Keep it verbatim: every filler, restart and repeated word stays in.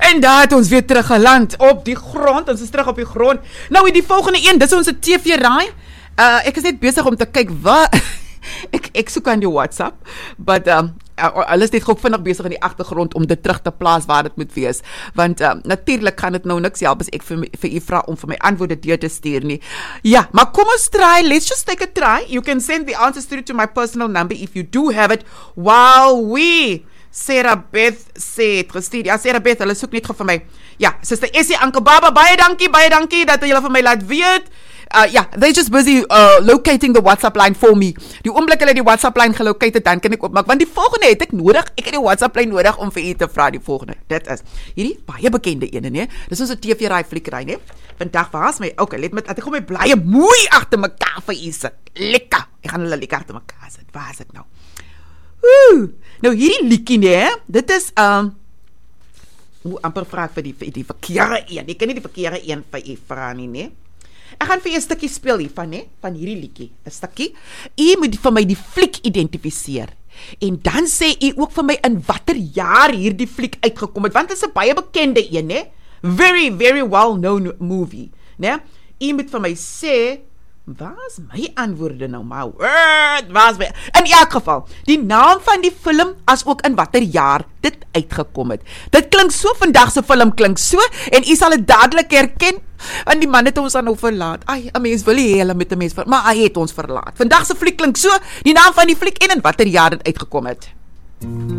En daar het ons weer teruggeland op die grond. Ons is terug op die grond. Nou, die volgende een, dis ons T V raai. Uh, ek is net besig om te kyk wat... ek, ek soek aan die WhatsApp, but um, hulle is net gou vinnig besig in die agtergrond om dit terug te plaas waar dit moet wees. Want um, natuurlik gaan dit nou niks help as ek vir, my, vir u vra om vir my antwoorde deur te stuur nie. Ja, maar kom ons try. Let's just take a try. You can send the answers through to my personal number if you do have it while we... Sarah Beth sê het gestuur. Ja, Sarah Beth, hulle soek net gou vir my. Ja, Sister Essie, Anke Baba, baie dankie, baie dankie dat julle vir my laat weet. Uh, ja, they're just busy uh, locating the WhatsApp line for me. Die oomblik hulle die WhatsApp line gelocate het, dan kan ek opmaak. Want die volgende het ek nodig. Ek het die WhatsApp line nodig om vir u te vra die volgende. Dit is hierdie baie bekende ene, nee. Dis ons 'n T V raai fliekry, nee. Vandag was my. Okay, let met ek gaan my blye mooi agter mekaar vir u sit. Lekker. Ek gaan hulle lekker agter mekaar sit. Waar is dit nou? Woe. Nou hierdie liedjie, nee, dit is um hoe amper vra ek vir die vir die verkeerde een. Ek kan nie die verkeerde een vir u vra nie, nee. Ek gaan vir 'n stukkie speel hiervan, nee, van hierdie liedjie, 'n stukkie. U moet vir my die fliek identifiseer. En dan sê u ook vir my in watter jaar hierdie fliek uitgekom het, want dit is 'n baie bekende een, nee. Very very well known movie, nee. U moet vir my sê waar is my antwoorde nou, my word, waar is my, in elk geval, die naam van die film, as ook in watter jaar dit uitgekom het. Dit klink so, vandag se film klink so, en u sal het dadelik herken, en die man het ons dan nou verlaat. Ai, 'n mens wil nie hele met 'n mens verlaat, maar hy het ons verlaat. Vandag se fliek klink so, die naam van die fliek en in watter jaar dit uitgekom het.